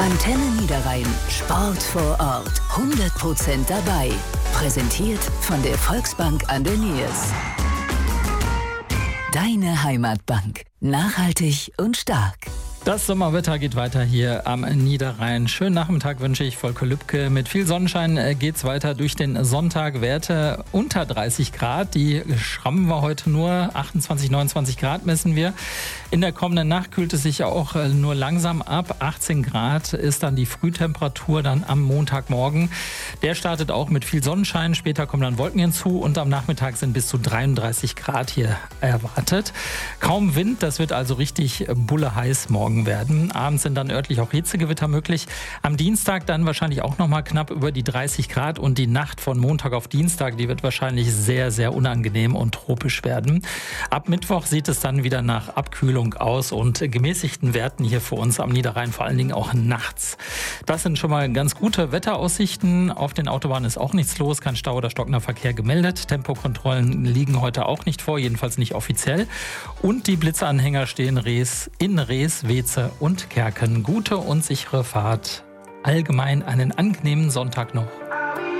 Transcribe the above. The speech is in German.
Antenne Niederrhein. Sport vor Ort. 100% dabei. Präsentiert von der Volksbank an der Niers. Deine Heimatbank. Nachhaltig und stark. Das Sommerwetter geht weiter hier am Niederrhein. Schönen Nachmittag wünsche ich, Volker Lübke. Mit viel Sonnenschein geht's weiter durch den Sonntag. Werte unter 30 Grad. Die schrammen wir heute nur. 28, 29 Grad messen wir. In der kommenden Nacht kühlt es sich auch nur langsam ab. 18 Grad ist dann die Frühtemperatur dann am Montagmorgen. Der startet auch mit viel Sonnenschein. Später kommen dann Wolken hinzu und am Nachmittag sind bis zu 33 Grad hier erwartet. Kaum Wind, das wird also richtig bulleheiß morgen werden. Abends sind dann örtlich auch Hitzegewitter möglich. Am Dienstag dann wahrscheinlich auch noch mal knapp über die 30 Grad und die Nacht von Montag auf Dienstag, die wird wahrscheinlich sehr, sehr unangenehm und tropisch werden. Ab Mittwoch sieht es dann wieder nach Abkühlung aus und gemäßigten Werten hier für uns am Niederrhein, vor allen Dingen auch nachts. Das sind schon mal ganz gute Wetteraussichten. Auf den Autobahnen ist auch nichts los, kein Stau oder stockender Verkehr gemeldet. Tempokontrollen liegen heute auch nicht vor, jedenfalls nicht offiziell. Und die Blitzanhänger stehen in Rees, Weze und Kerken. Gute und sichere Fahrt. Allgemein einen angenehmen Sonntag noch.